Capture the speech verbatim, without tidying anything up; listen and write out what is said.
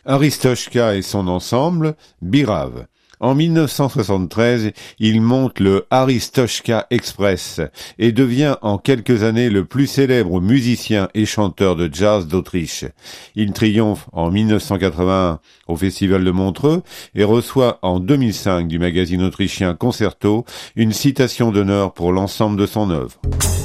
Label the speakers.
Speaker 1: Aristoshka et son ensemble, Birav. En mille neuf cent soixante-treize, il monte le Aristoshka Express et devient en quelques années le plus célèbre musicien et chanteur de jazz d'Autriche. Il triomphe en mille neuf cent quatre-vingt-un au Festival de Montreux et reçoit en deux mille cinq du magazine autrichien Concerto une citation d'honneur pour l'ensemble de son œuvre.